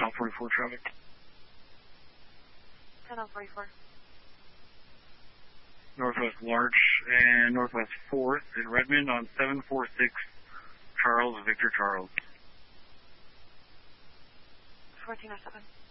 10-44 traffic. 10-44. Northwest Larch and Northwest 4th in Redmond on 746 Charles, Victor Charles. 1407.